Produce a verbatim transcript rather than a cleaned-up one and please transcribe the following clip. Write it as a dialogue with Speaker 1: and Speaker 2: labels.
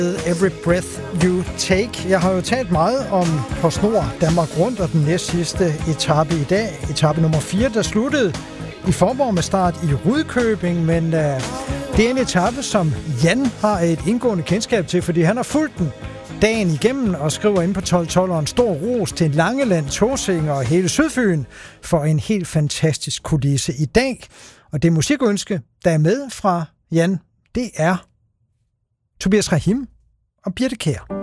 Speaker 1: Every Breath You Take. Jeg har jo talt meget om PostNord Danmark Rundt og den næst sidste etape i dag. Etape nummer fire, der sluttede i Faaborg med start i Rudkøbing, men uh, det er en etape, som Jan har et indgående kendskab til, fordi han har fulgt den dagen igennem og skriver ind på tolv tolv en stor ros til Langeland, Tåsinge og hele Sydfyn for en helt fantastisk kulisse i dag. Og det musikønske, der er med fra Jan, det er Tobias Rahim og Birthe Kjær.